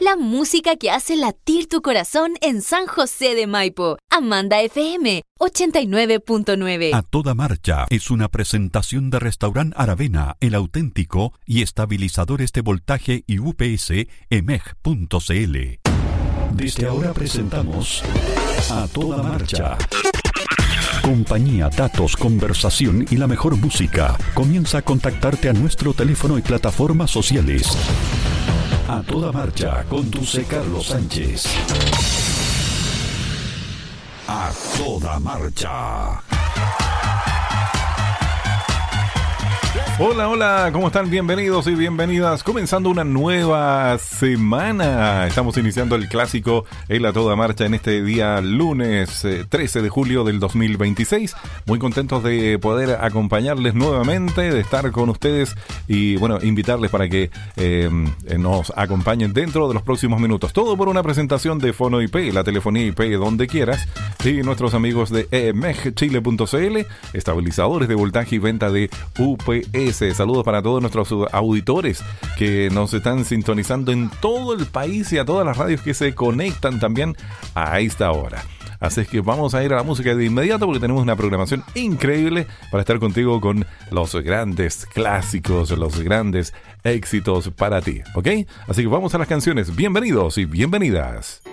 la música que hace latir tu corazón en San José de Maipo. Amanda FM 89.9. A Toda Marcha es una presentación de Restaurant Aravena, El Auténtico y estabilizadores de voltaje y UPS emeg.cl. Desde ahora presentamos A Toda Marcha. Compañía, datos, conversación y la mejor música. Comienza a contactarte a nuestro teléfono y plataformas sociales. A Toda Marcha, conduce Carlos Sánchez. A Toda Marcha. Hola, hola, ¿cómo están? Bienvenidos y bienvenidas. Comenzando una nueva semana. Estamos iniciando el clásico El A Toda Marcha en este día lunes 13 de julio del 2026. Muy contentos de poder acompañarles nuevamente, de estar con ustedes y, bueno, invitarles para que nos acompañen dentro de los próximos minutos. Todo por una presentación de Fono IP, la telefonía IP donde quieras, y nuestros amigos de emegchile.cl, estabilizadores de voltaje y venta de UPS. Saludos para todos nuestros auditores que nos están sintonizando en todo el país y a todas las radios que se conectan también a esta hora. Así es que vamos a ir a la música de inmediato porque tenemos una programación increíble para estar contigo con los grandes clásicos, los grandes éxitos para ti, ¿ok? Así que vamos a las canciones. Bienvenidos y bienvenidas.